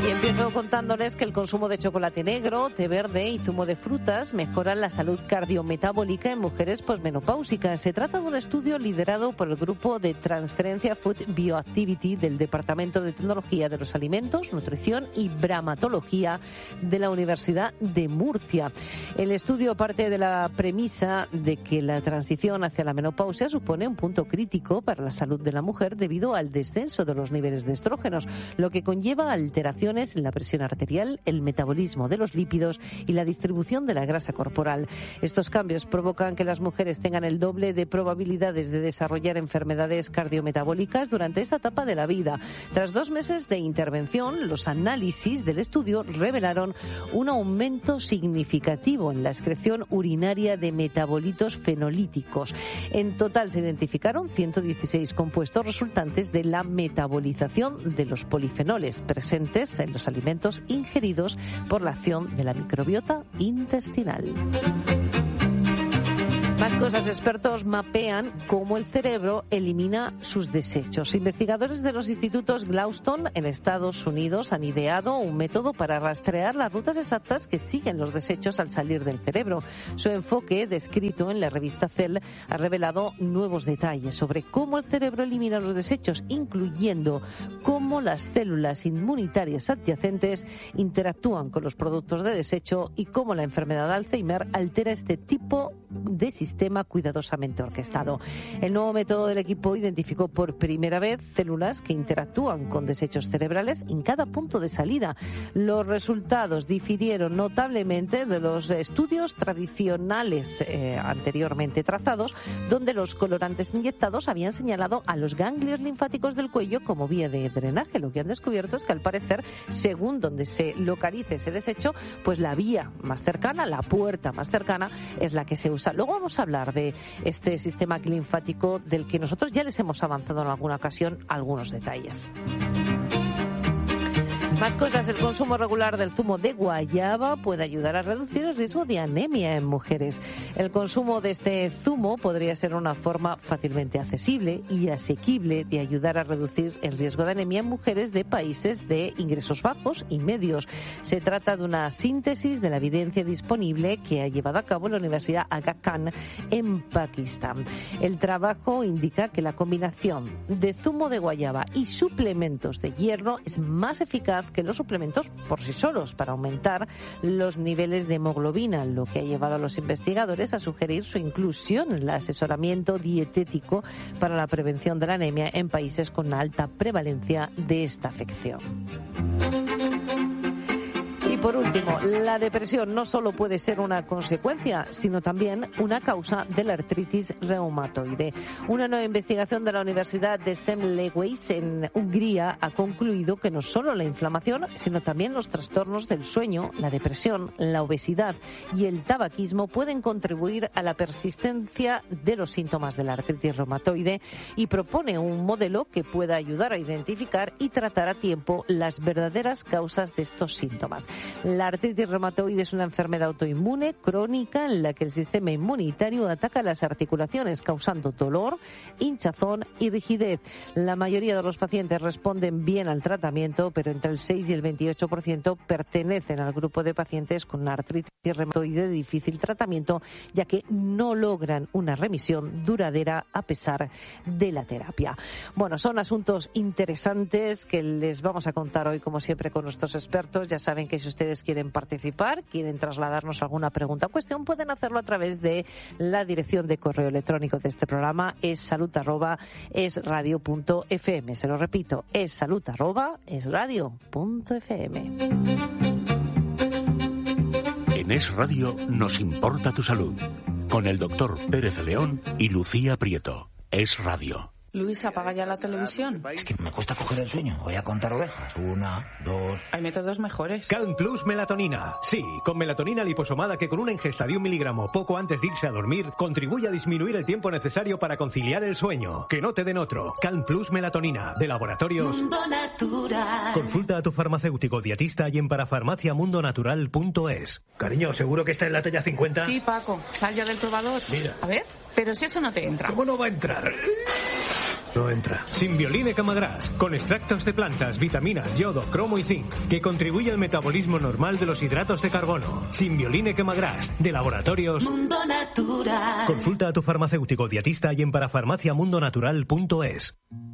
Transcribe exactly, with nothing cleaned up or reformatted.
Y empiezo contándoles que el consumo de chocolate negro, té verde y zumo de frutas mejora la salud cardiometabólica en mujeres posmenopáusicas. Se trata de un estudio liderado por el grupo de Transferencia Food Bioactivity del Departamento de Tecnología de los Alimentos, Nutrición y Bramatología de la Universidad de Murcia. El estudio parte de la premisa de que la transición hacia la menopausia supone un punto crítico para la salud de la mujer debido al descenso de los niveles de estrógenos, lo que conlleva alteraciones en la presión arterial, el metabolismo de los lípidos y la distribución de la grasa corporal. Estos cambios provocan que las mujeres tengan el doble de probabilidades de desarrollar enfermedades cardiometabólicas durante esta etapa de la vida. Tras dos meses de intervención, los análisis del estudio revelaron un aumento significativo en la excreción urinaria de metabolitos fenolíticos. En total se identificaron ciento dieciséis compuestos resultantes de la metabolización de los polifenoles presentes en los alimentos ingeridos por la acción de la microbiota intestinal. Más cosas, expertos mapean cómo el cerebro elimina sus desechos. Investigadores de los institutos Glaucon en Estados Unidos han ideado un método para rastrear las rutas exactas que siguen los desechos al salir del cerebro. Su enfoque, descrito en la revista Cell, ha revelado nuevos detalles sobre cómo el cerebro elimina los desechos, incluyendo cómo las células inmunitarias adyacentes interactúan con los productos de desecho y cómo la enfermedad de Alzheimer altera este tipo de sistema sistema cuidadosamente orquestado. El nuevo método del equipo identificó por primera vez células que interactúan con desechos cerebrales en cada punto de salida. Los resultados difirieron notablemente de los estudios tradicionales eh, anteriormente trazados, donde los colorantes inyectados habían señalado a los ganglios linfáticos del cuello como vía de drenaje. Lo que han descubierto es que, al parecer, según donde se localice ese desecho, pues la vía más cercana, la puerta más cercana, es la que se usa. Luego vamos a hablar de este sistema linfático del que nosotros ya les hemos avanzado en alguna ocasión algunos detalles. Más cosas, el consumo regular del zumo de guayaba puede ayudar a reducir el riesgo de anemia en mujeres. El consumo de este zumo podría ser una forma fácilmente accesible y asequible de ayudar a reducir el riesgo de anemia en mujeres de países de ingresos bajos y medios. Se trata de una síntesis de la evidencia disponible que ha llevado a cabo la Universidad Aga Khan en Pakistán. El trabajo indica que la combinación de zumo de guayaba y suplementos de hierro es más eficaz que los suplementos por sí solos para aumentar los niveles de hemoglobina, lo que ha llevado a los investigadores a sugerir su inclusión en el asesoramiento dietético para la prevención de la anemia en países con alta prevalencia de esta afección. Y por último, la depresión no solo puede ser una consecuencia, sino también una causa de la artritis reumatoide. Una nueva investigación de la Universidad de Szemmelweis en Hungría ha concluido que no solo la inflamación, sino también los trastornos del sueño, la depresión, la obesidad y el tabaquismo pueden contribuir a la persistencia de los síntomas de la artritis reumatoide, y propone un modelo que pueda ayudar a identificar y tratar a tiempo las verdaderas causas de estos síntomas. La artritis reumatoide es una enfermedad autoinmune crónica en la que el sistema inmunitario ataca las articulaciones, causando dolor, hinchazón y rigidez. La mayoría de los pacientes responden bien al tratamiento, pero entre el seis y el veintiocho por ciento pertenecen al grupo de pacientes con una artritis reumatoide de difícil tratamiento, ya que no logran una remisión duradera a pesar de la terapia. Bueno, son asuntos interesantes que les vamos a contar hoy, como siempre, con nuestros expertos. Ya saben que si ustedes quieren participar, quieren trasladarnos alguna pregunta o cuestión, pueden hacerlo a través de la dirección de correo electrónico de este programa, es salud arroba es radio punto f m. Se lo repito, es salud arroba es radio punto f m. En Es Radio nos importa tu salud, con el doctor Pérez León y Lucía Prieto. Es Radio. Luis, apaga ya la televisión. Es que me cuesta coger el sueño. Voy a contar ovejas. Una, dos... Hay métodos mejores. Calm Plus Melatonina. Sí, con melatonina liposomada que con una ingesta de un miligramo poco antes de irse a dormir contribuye a disminuir el tiempo necesario para conciliar el sueño. Que no te den otro. Calm Plus Melatonina, de Laboratorios Mundo Natural. Consulta a tu farmacéutico dietista y en parafarmacia mundo natural punto es. Cariño, ¿seguro que está en la talla cincuenta? Sí, Paco. Sal ya del probador. Mira. A ver, pero si eso no te entra. ¿Cómo no va a entrar? no entra. Simbioline Camagras, con extractos de plantas, vitaminas, yodo, cromo y zinc, que contribuye al metabolismo normal de los hidratos de carbono. Simbioline Camagras, de Laboratorios Mundo Natural. Consulta a tu farmacéutico dietista y en parafarmaciamundonatural punto es.